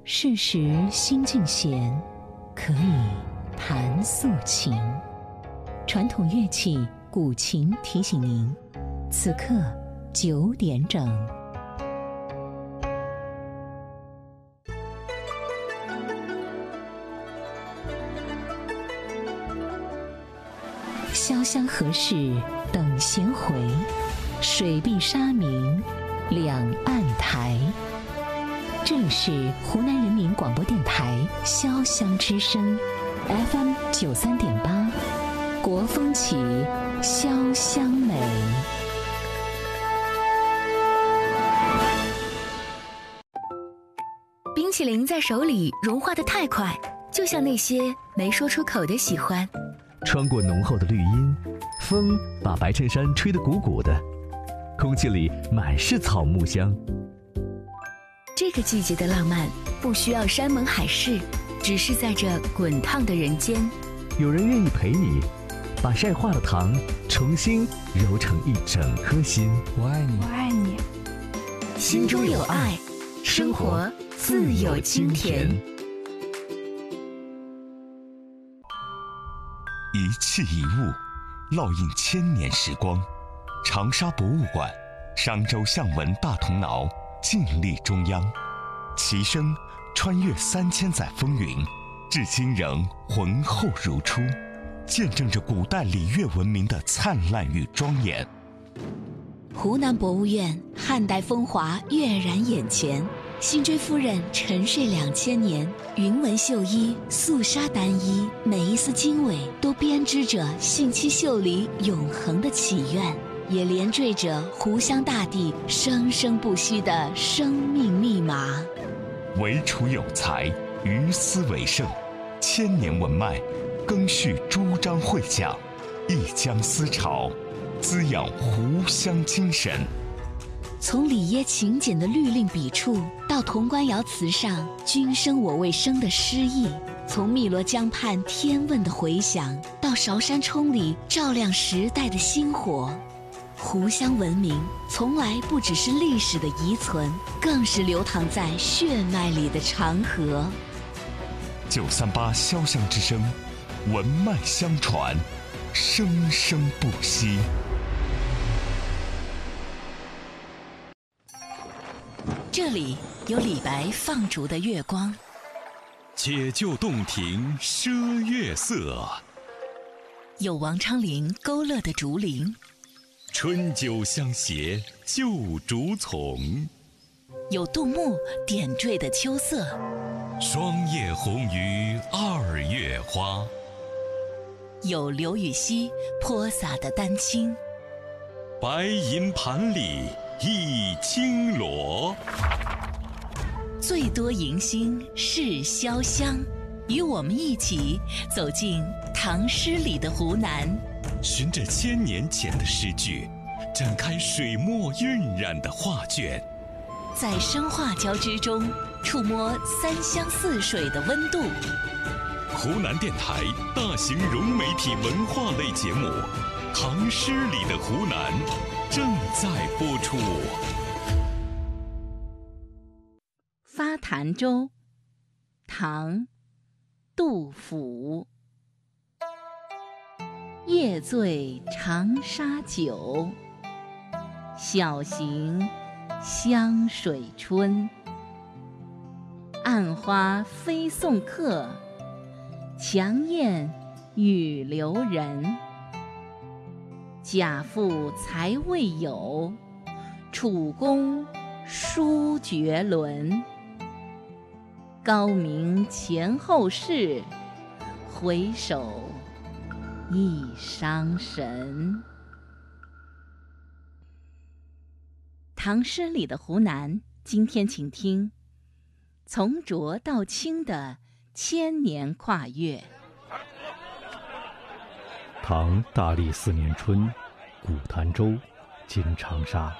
世时心境闲，可以弹素琴。传统乐器古琴提醒您，此刻9点整。潇湘何事等闲回，水碧沙明两岸台。这里是湖南人民广播电台潇湘之声 FM 93.8，国风起，潇湘美。 冰淇淋在手里融化得太快，就像那些没说出口的喜欢。 穿过浓厚的绿荫，风把白衬衫吹得鼓鼓的，空气里满是草木香。 这个季节的浪漫不需要山盟海誓，只是在这滚烫的人间， 有人愿意陪你，把晒化的糖重新揉成一整颗心。 我爱你， 我爱你。 心中有爱，生活自有清甜。 一器一物，烙印千年时光。长沙博物馆，商周象纹大铜挠，静立中央，其声穿越3000载风云，至今仍浑厚如初，见证着古代礼乐文明的灿烂与庄严。 湖南博物院汉代风华跃然眼前，辛追夫人沉睡2000年，云纹绣衣，素纱单衣，每一丝经纬都编织着信七绣里永恒的祈愿，也连缀着湖湘大地生生不息的生命密码。 惟楚有才，于斯为盛，千年文脉，更续诸章会讲，一江思潮，滋养湖湘精神。 从里耶勤俭的律令笔触，到潼关窑瓷上君生我未生的诗意，从汨罗江畔天问的回响，到韶山冲里照亮时代的星火，湖湘文明从来不只是历史的遗存，更是流淌在血脉里的长河。 938潇湘之声，文脉相传，生生不息。 这里有李白放逐的月光， 解救洞庭赊月色， 有王昌龄勾勒的竹林， 春酒相携旧竹丛， 有杜牧点缀的秋色， 霜叶红于2月花， 有刘禹锡泼洒的丹青， 白银盘里一青螺。 最多迎新是潇湘，与我们一起走进唐诗里的湖南， 循着1000年前的诗句，展开水墨晕染的画卷， 在生化交织中触摸3湘4水的温度。 湖南电台大型融媒体文化类节目《唐诗里的湖南》正在播出。 发潭州，唐，杜甫。夜醉长沙酒，小行湘水春。暗花飞送客，强雁与留人。贾父才未有，楚公书绝伦。高明前后事，回首亦伤神。唐诗里的湖南，今天请听从浊到清的1000年跨越。 唐大历4年春，古潭州，今长沙。